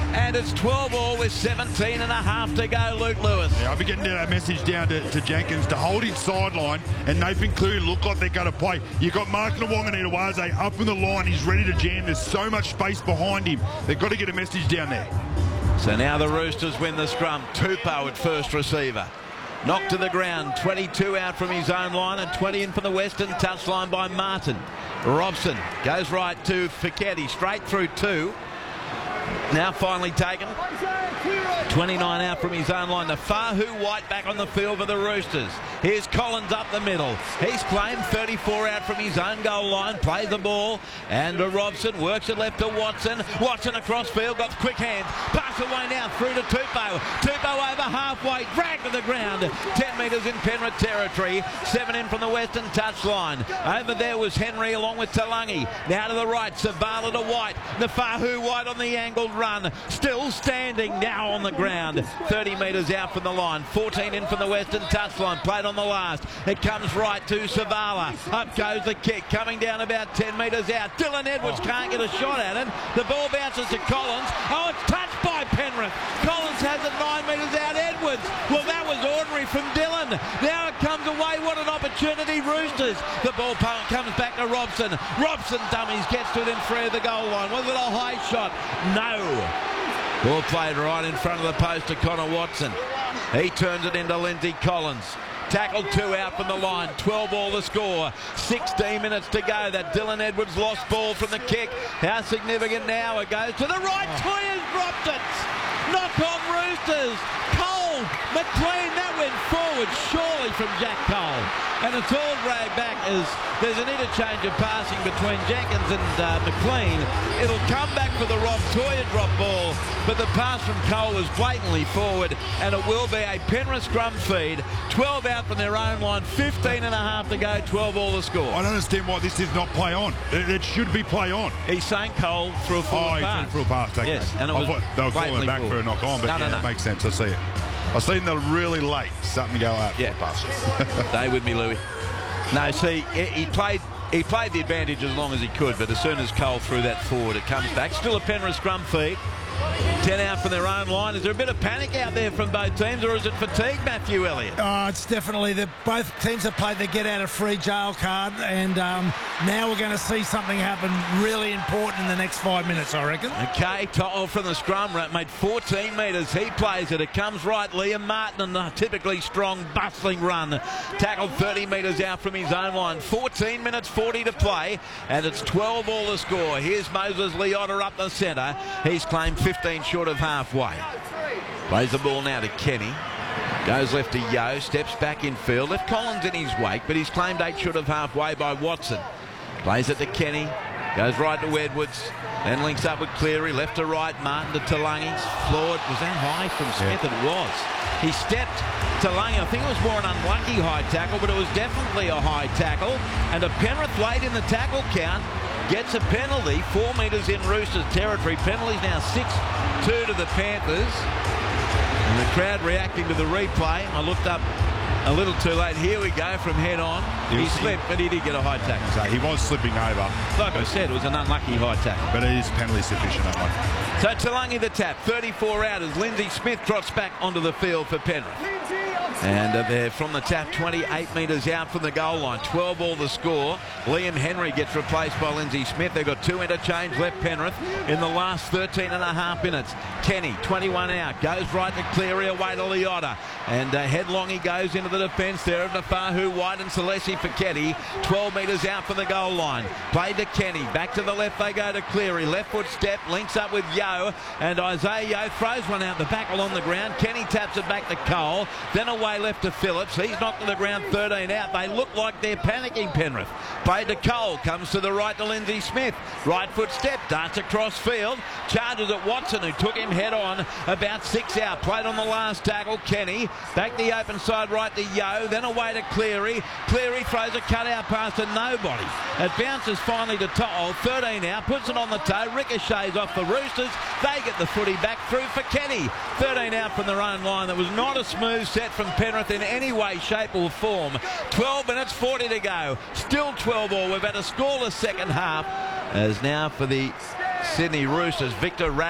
and it's 12 all with 17 and a half to go. Luke Lewis. Yeah, I'll be getting that message down to Jenkins to hold his sideline, and Nathan Cleary look like they're going to play. You've got Mark Nawaqanitawase up in the line. He's ready to jam. There's so much space behind him. They've got to get a message down there. So now the Roosters win the scrum. Tupou at first receiver. Knocked to the ground, 22 out from his own line and 20 in from the western touchline by Martin. Robson goes right to Fiketti, straight through two. Now finally taken. 29 out from his own line. The Fahu White back on the field for the Roosters. Here's Collins up the middle. He's claimed 34 out from his own goal line. Plays the ball. And Robson works it left to Watson. Watson across field. Got quick hands. Pass away now through to Tupou. Tupou over halfway. Dragged to the ground. 10 metres in Penrith territory. 7 in from the western touchline. Over there was Henry along with Talangi. Now to the right. Savala to White. The Fahu White on the angled run. Still standing now on the ground. 30 metres out from the line. 14 in from the western touchline. Played on the last. It comes right to Savala. Up goes the kick. Coming down about 10 metres out. Dylan Edwards can't get a shot at it. The ball bounces to Collins. Oh, it's touched by Penrith. Collins has it 9 metres out. Edwards. Well, that was ordinary from Dylan. Now it comes away. What an opportunity, Roosters. The ball comes back to Robson. Robson dummies, gets to it in front of the goal line. Was it a high shot? No. Ball played right in front of the post to Connor Watson. He turns it into Lindsay Collins. Tackled 2 out from the line. 12 all the score. 16 minutes to go. That Dylan Edwards lost ball from the kick. How significant now? It goes to the right. Toya's dropped it. Knock on Roosters. Cole, McLean, that went forward surely from Jack Cole. And it's all dragged back as there's an interchange of passing between Jenkins and McLean. It'll come back for the Rob Toya drop ball, but the pass from Cole was blatantly forward, and it will be a Penrith scrum feed. 12 out from their own line, 15 and a half to go, 12 all the score. I don't understand why this is not play on. It should be play on. He's saying Cole threw a forward pass. He threw a pass. Okay. Yes, and it was they were calling back for a knock on, but no, that makes sense. I see it. I've seen them really late. Something go out. Yeah, pass. Stay with me, Louis. No, see, he played the advantage as long as he could, but as soon as Cole threw that forward, it comes back. Still a Penrith scrum feed. 10 out from their own line. Is there a bit of panic out there from both teams, or is it fatigue, Matthew Elliott? Oh, it's definitely both teams have played the get-out-of-free jail card, and now we're going to see something happen really important in the next 5 minutes, I reckon. Okay, To'o from the scrum made 14 metres. He plays it. It comes right. Liam Martin on the typically strong, bustling run. Tackled 30 metres out from his own line. 14 minutes 40 to play, and it's 12 all the score. Here's Moses Leota up the centre. He's claimed 15 short of halfway. Plays the ball now to Kenny. Goes left to Yeo. Steps back in field. Left Collins in his wake, but he's claimed 8 short of halfway by Watson. Plays it to Kenny. Goes right to Edwards. Then links up with Cleary. Left to right. Martin to Talangi. Floored. Was that high from Smith? Yeah. It was. He stepped Talangi. I think it was more an unlucky high tackle, but it was definitely a high tackle. And a Penrith late in the tackle count gets a penalty, 4 metres in Roosters territory. Penalties now 6-2 to the Panthers. And the crowd reacting to the replay. I looked up a little too late. Here we go from head on. He slipped, but he did get a high tackle. So he was slipping over. Like I said, it was an unlucky high tackle. But it is penalty sufficient, that one. So Talangi the tap, 34 out as Lindsay Smith trots back onto the field for Penrith. And they're from the tap, 28 metres out from the goal line. 12 all the score. Liam Henry gets replaced by Lindsay Smith. They've got 2 interchange left Penrith in the last 13 and a half minutes. Kenny, 21 out, goes right to Cleary, away to Leota. And headlong he goes into the defence there of Nafahu, White and Celesi Fiketti. 12 metres out from the goal line. Played to Kenny. Back to the left they go to Cleary. Left foot step, links up with Yeo. And Isaiah Yeo throws one out the back along the ground. Kenny taps it back to Cole. Then away left to Phillips. He's knocked to the ground, 13 out. They look like they're panicking, Penrith. Played to Cole. Comes to the right to Lindsay Smith. Right foot step. Darts across field. Charges at Watson, who took him head on. About 6 out. Played on the last tackle. Kenny. Back the open side right to Yeo. Then away to Cleary. Cleary throws a cutout pass to nobody. It bounces finally to To'o. 13 out. Puts it on the toe. Ricochets off the Roosters. They get the footy back through for Kenny. 13 out from their own line. That was not a smooth set from Penrith in any way, shape or form. 12 minutes 40 to go. Still 12 all. We've had a scoreless second half. As now for the Sydney Roosters, Victor